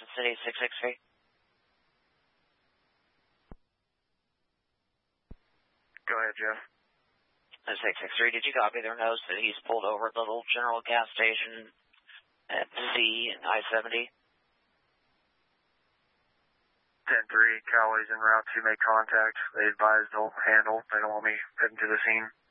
City 663. Go ahead, Jeff. 663, did you copy their notes that he's pulled over at the little general gas station at Z and I-70? 10-3, Cowley's en route to make contact. They advised they'll handle. They don't want me heading to the scene.